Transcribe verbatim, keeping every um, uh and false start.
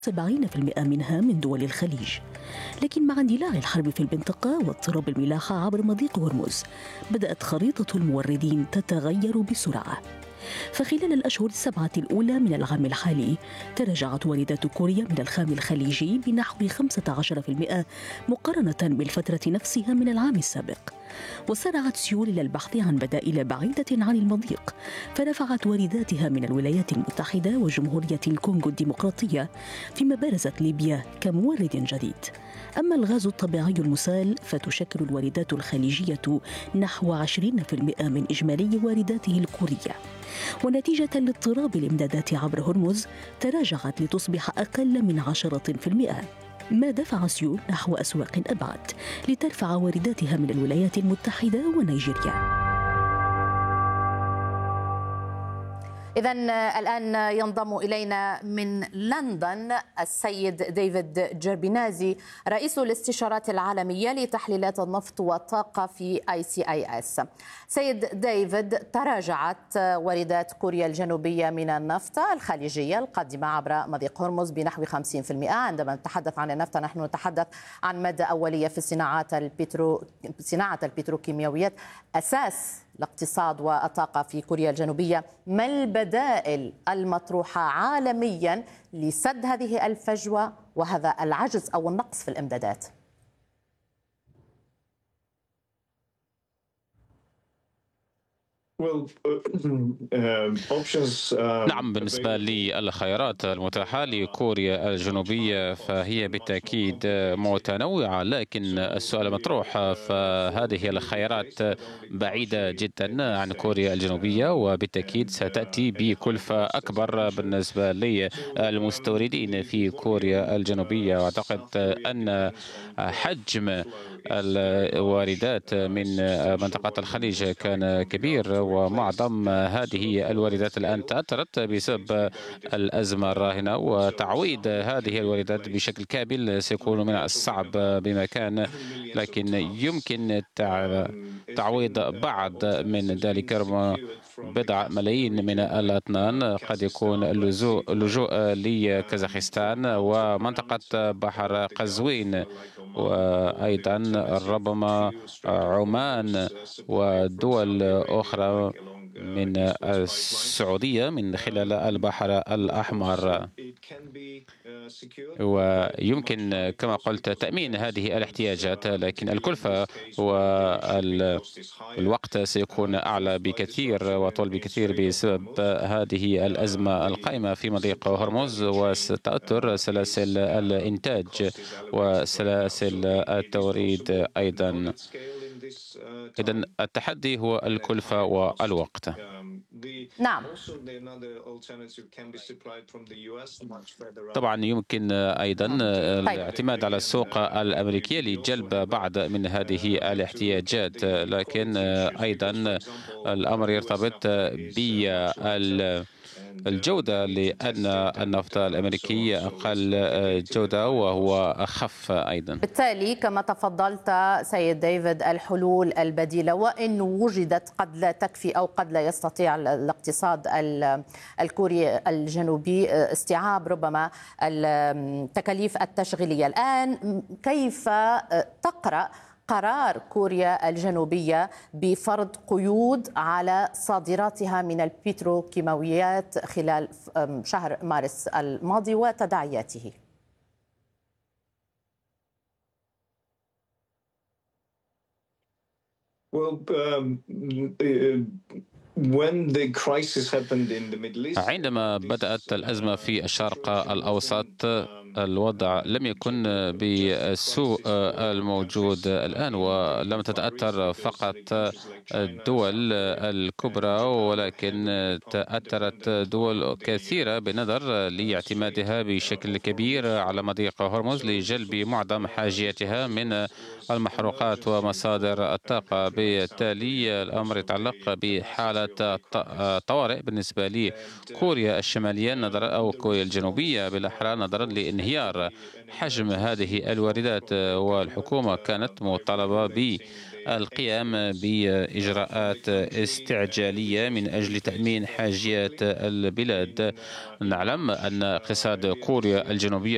سبعين بالمئة منها من دول الخليج. لكن مع اندلاع الحرب في المنطقة واضطراب الملاحة عبر مضيق هرمز، بدأت خريطة الموردين تتغير بسرعة. فخلال الأشهر السبعة الأولى من العام الحالي تراجعت واردات كوريا من الخام الخليجي بنحو خمسة عشر بالمئة مقارنة بالفترة نفسها من العام السابق. وسارعت سيول إلى البحث عن بدائل بعيدة عن المضيق، فرفعت وارداتها من الولايات المتحدة وجمهورية الكونغو الديمقراطية، فيما برزت ليبيا كمورد جديد. أما الغاز الطبيعي المسال فتشكل الواردات الخليجية نحو عشرين بالمئة من إجمالي وارداته الكورية. ونتيجة لاضطراب الإمدادات عبر هرمز تراجعت لتصبح أقل من عشرة بالمئة، ما دفع سيول نحو أسواق أبعد لترفع وارداتها من الولايات المتحدة ونيجيريا. إذن الآن ينضم إلينا من لندن السيد ديفيد جربينازي، رئيس الاستشارات العالمية لتحليلات النفط والطاقة في آي سي آي إس. سيد ديفيد، تراجعت واردات كوريا الجنوبية من النفط الخليجية القادمة عبر مضيق هرمز بنحو خمسين بالمئة. عندما نتحدث عن النفط نحن نتحدث عن مادة أولية في الصناعات البترو... صناعة البتروكيماويات، أساس الاقتصاد والطاقة في كوريا الجنوبية. ما البدائل المطروحة عالميا لسد هذه الفجوة وهذا العجز أو النقص في الإمدادات؟ نعم، بالنسبة للخيارات المتاحة لكوريا الجنوبية فهي بالتأكيد متنوعة، لكن السؤال مطروح، فهذه الخيارات بعيدة جدا عن كوريا الجنوبية وبالتأكيد ستأتي بكلفة أكبر بالنسبة للمستوردين في كوريا الجنوبية. وأعتقد أن حجم الواردات من منطقة الخليج كان كبير، ومعظم هذه الواردات الآن تأثرت بسبب الأزمة الراهنة، وتعويض هذه الواردات بشكل كامل سيكون من الصعب بمكان، لكن يمكن تعويض بعض من ذلك. بضع ملايين من الأطنان قد يكون اللجوء لكازاخستان ومنطقة بحر قزوين، وأيضا ربما عمان ودول أخرى من السعودية من خلال البحر الأحمر. ويمكن كما قلت تأمين هذه الاحتياجات، لكن الكلفة والوقت سيكون أعلى بكثير وأطول بكثير بسبب هذه الأزمة القائمة في مضيق هرمز وستأثر سلاسل الإنتاج وسلاسل التوريد أيضا. إذن التحدي هو الكلفة والوقت. نعم. طبعا يمكن أيضا الاعتماد على السوق الأمريكية لجلب بعض من هذه الاحتياجات، لكن أيضا الأمر يرتبط بال الجودة، لأن النفط الأمريكي أقل جودة وهو أخف أيضا. بالتالي كما تفضلت سيد ديفيد، الحلول البديلة وإن وجدت قد لا تكفي أو قد لا يستطيع الاقتصاد الكوري الجنوبي استيعاب ربما التكاليف التشغيلية. الآن كيف تقرأ قرار كوريا الجنوبية بفرض قيود على صادراتها من البتروكيماويات خلال شهر مارس الماضي وتداعياته؟ عندما بدأت الأزمة في الشرق الأوسط الوضع لم يكن بالسوء الموجود الآن، ولم تتأثر فقط الدول الكبرى ولكن تأثرت دول كثيرة بالنظر لاعتمادها بشكل كبير على مضيق هرمز لجلب معظم حاجيتها من المحروقات ومصادر الطاقة. بالتالي الأمر يتعلق بحالة طوارئ بالنسبة لكوريا الشمالية نظرا أو كوريا الجنوبية بالأحرى نظرا لانهيار حجم هذه الواردات، والحكومة كانت مطالبة بالقيام بإجراءات استعجالية من أجل تأمين حاجيات البلاد. نعلم أن اقتصاد كوريا الجنوبية